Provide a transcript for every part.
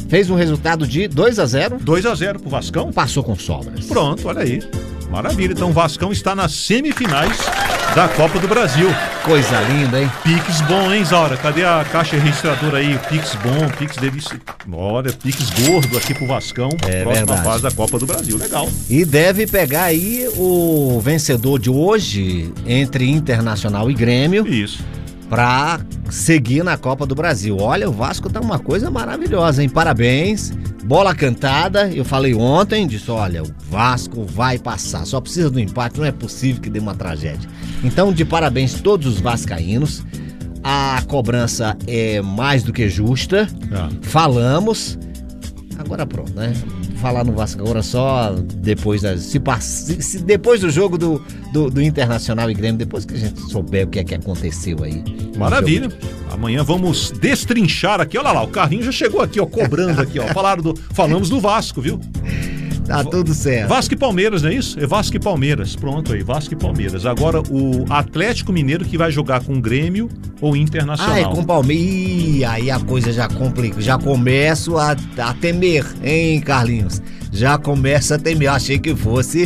fez um resultado de 2-0. 2-0 pro Vascão. Passou com sobras. Pronto, olha aí. Maravilha. Então o Vascão está nas semifinais da Copa do Brasil. Coisa linda, hein? Pix bom, hein, Isaura? Cadê a caixa registradora aí? Pix bom, Pix delícia. Olha, Pix gordo aqui pro Vascão. Próxima verdade. fase da Copa do Brasil. Legal. E deve pegar aí o vencedor de hoje entre Internacional e Grêmio. Isso. Pra seguir na Copa do Brasil. Olha, o Vasco tá uma coisa maravilhosa, hein? Parabéns. Bola cantada. Eu falei ontem, disse, olha, o Vasco vai passar. Só precisa do empate, não é possível que dê uma tragédia. Então, de parabéns todos os vascaínos. A cobrança é mais do que justa. Falamos. Agora pronto, né? Falar no Vasco agora só depois depois do jogo do Internacional e Grêmio, depois que a gente souber o que é que aconteceu aí. Maravilha. Amanhã vamos destrinchar aqui. Olha lá, o carrinho já chegou aqui, ó, cobrando aqui, ó. Falamos do Vasco, viu? Tá tudo certo. Vasco e Palmeiras, não é isso? É Vasco e Palmeiras. Pronto aí, Vasco e Palmeiras. Agora o Atlético Mineiro que vai jogar com o Grêmio ou Internacional. Ah, é com o Palmeiras. Ih, aí a coisa já complica. Já começo a temer, hein, Carlinhos? Já começo a temer. Eu achei que fosse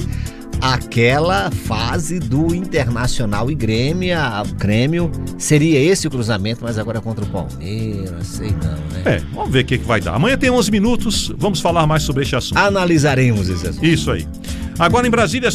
aquela fase do Internacional e Grêmio. O Grêmio seria esse o cruzamento, mas agora contra o Palmeiras, sei não, né? Vamos ver o que vai dar. Amanhã tem 11 minutos, vamos falar mais sobre este assunto. Analisaremos esse assunto. Isso aí. Agora em Brasília,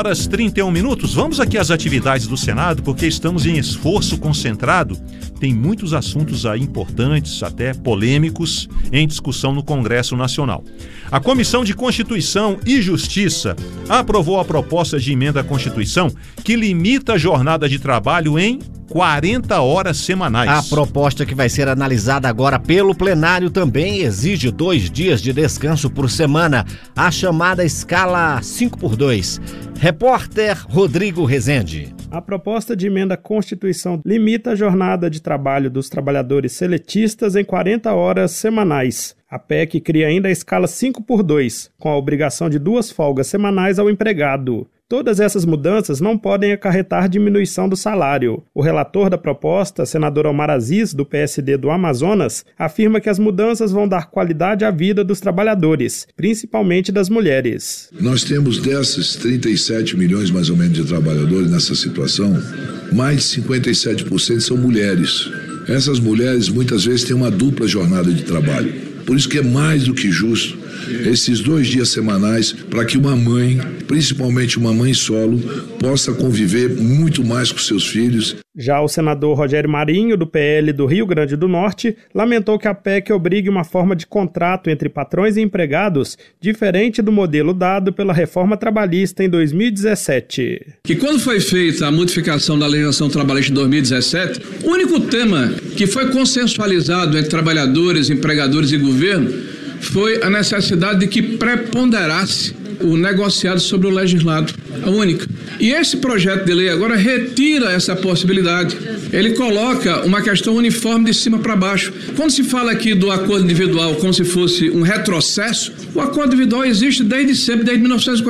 7h31. Vamos aqui às atividades do Senado, porque estamos em esforço concentrado. Tem muitos assuntos aí importantes, até polêmicos, em discussão no Congresso Nacional. A Comissão de Constituição e Justiça aprovou a proposta de emenda à Constituição que limita a jornada de trabalho em 40 horas semanais. A proposta que vai ser analisada agora pelo plenário também exige 2 dias de descanso por semana, a chamada escala 5x2. Repórter Rodrigo Rezende. A proposta de emenda à Constituição limita a jornada de trabalho dos trabalhadores seletistas em 40 horas semanais. A PEC cria ainda a escala 5x2, com a obrigação de 2 folgas semanais ao empregado. Todas essas mudanças não podem acarretar diminuição do salário. O relator da proposta, senador Omar Aziz, do PSD do Amazonas, afirma que as mudanças vão dar qualidade à vida dos trabalhadores, principalmente das mulheres. Nós temos desses 37 milhões mais ou menos de trabalhadores nessa situação, mais de 57% são mulheres. Essas mulheres muitas vezes têm uma dupla jornada de trabalho. Por isso que é mais do que justo esses 2 dias semanais para que uma mãe, principalmente uma mãe solo, possa conviver muito mais com seus filhos. Já o senador Rogério Marinho, do PL do Rio Grande do Norte, lamentou que a PEC obrigue uma forma de contrato entre patrões e empregados diferente do modelo dado pela reforma trabalhista em 2017. Que quando foi feita a modificação da legislação trabalhista em 2017, o único tema que foi consensualizado entre trabalhadores, empregadores e governo foi a necessidade de que preponderasse o negociado sobre o legislado, a única. E esse projeto de lei agora retira essa possibilidade. Ele coloca uma questão uniforme de cima para baixo. Quando se fala aqui do acordo individual como se fosse um retrocesso, o acordo individual existe desde sempre, desde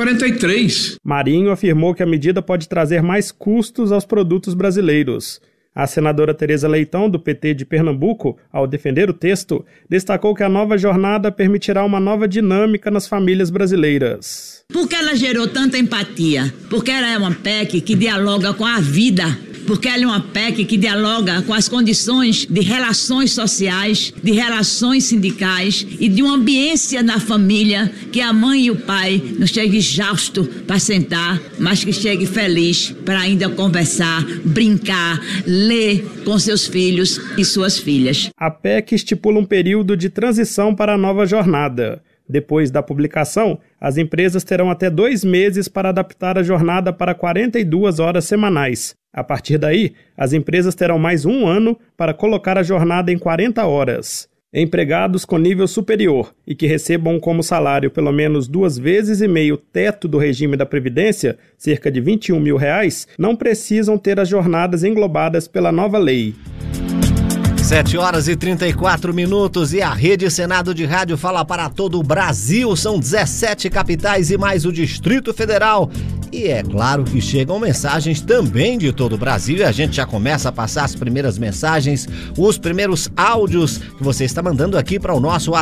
1943. Marinho afirmou que a medida pode trazer mais custos aos produtos brasileiros. A senadora Tereza Leitão, do PT de Pernambuco, ao defender o texto, destacou que a nova jornada permitirá uma nova dinâmica nas famílias brasileiras. Por que ela gerou tanta empatia? Porque ela é uma PEC que dialoga com a vida. Porque ela é uma PEC que dialoga com as condições de relações sociais, de relações sindicais e de uma ambiência na família que a mãe e o pai não cheguem exausto para sentar, mas que chegue feliz para ainda conversar, brincar, ler com seus filhos e suas filhas. A PEC estipula um período de transição para a nova jornada. Depois da publicação, as empresas terão até 2 meses para adaptar a jornada para 42 horas semanais. A partir daí, as empresas terão mais 1 ano para colocar a jornada em 40 horas. Empregados com nível superior e que recebam como salário pelo menos 2,5 vezes o teto do regime da Previdência, cerca de R$21 mil, não precisam ter as jornadas englobadas pela nova lei. 7h34 e a Rede Senado de Rádio fala para todo o Brasil. São 17 capitais e mais o Distrito Federal. E é claro que chegam mensagens também de todo o Brasil e a gente já começa a passar as primeiras mensagens, os primeiros áudios que você está mandando aqui para o nosso